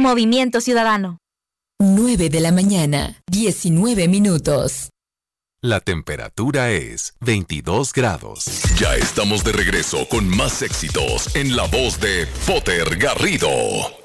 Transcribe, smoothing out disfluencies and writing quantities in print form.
Movimiento Ciudadano. 9 de la mañana, 19 minutos. La temperatura es 22 grados. Ya estamos de regreso con más éxitos en la voz de Potter Garrido.